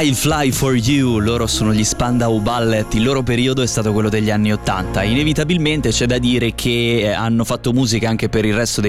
I'll Fly For You, loro sono gli Spandau Ballet, il loro periodo è stato quello degli anni '80. Inevitabilmente c'è da dire che hanno fatto musica anche per il resto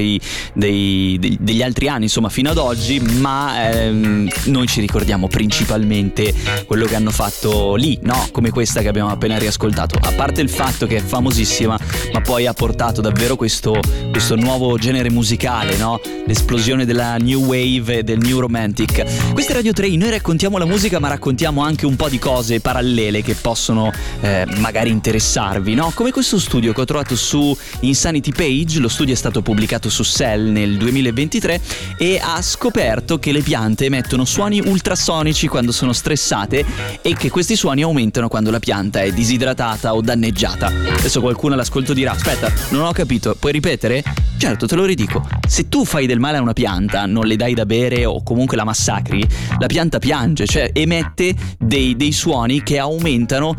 degli altri anni, insomma fino ad oggi, ma noi ci ricordiamo principalmente quello che hanno fatto lì, no? Come questa che abbiamo appena riascoltato. A parte il fatto che è famosissima, ma poi ha portato davvero questo nuovo genere musicale, no? L'esplosione della New Wave e del New Romantic. Questa è Radio 3, noi raccontiamo la musica, ma raccontiamo anche un po' di cose parallele che possono magari interessarvi, no? Come questo studio che ho trovato su Insanity Page. Lo studio è stato pubblicato su Cell nel 2023 e ha scoperto che le piante emettono suoni ultrasonici quando sono stressate e che questi suoni aumentano quando la pianta è disidratata o danneggiata. Adesso qualcuno all'ascolto dirà: aspetta, non ho capito, puoi ripetere? Certo, te lo ridico. Se tu fai del male a una pianta, non le dai da bere o comunque la massacri, la pianta piange, cioè emette dei suoni che aumentano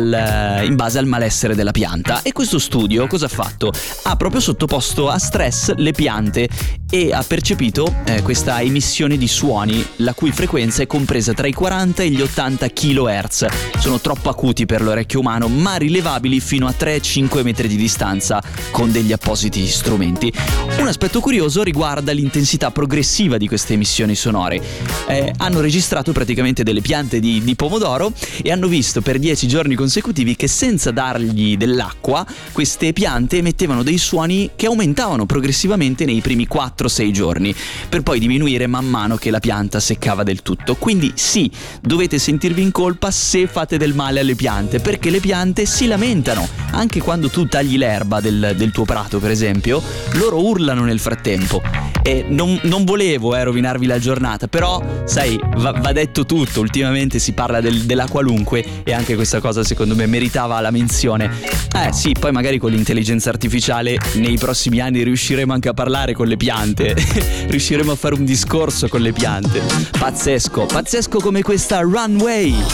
in base al malessere della pianta. E questo studio cosa ha fatto? Ha proprio sottoposto a stress le piante e ha percepito questa emissione di suoni la cui frequenza è compresa tra i 40 e gli 80 kHz. Sono troppo acuti per l'orecchio umano, ma rilevabili fino a 3-5 metri di distanza con degli appositi strumenti. Un aspetto curioso riguarda l'intensità progressiva di queste emissioni sonore. Hanno registrato praticamente delle piante di pomodoro e hanno visto per 10 giorni consecutivi che senza dargli dell'acqua queste piante emettevano dei suoni che aumentavano progressivamente nei primi 4-6 giorni, per poi diminuire man mano che la pianta seccava del tutto. Quindi sì, dovete sentirvi in colpa se fate del male alle piante, perché le piante si lamentano. Anche quando tu tagli l'erba del tuo prato, per esempio, loro urlano nel frattempo. E non volevo rovinarvi la giornata, però sai, va detto tutto. Ultimamente si parla della qualunque e anche questa cosa secondo me meritava la menzione. Sì, poi magari con l'intelligenza artificiale nei prossimi anni riusciremo anche a parlare con le piante riusciremo a fare un discorso con le piante. Pazzesco come questa Runway.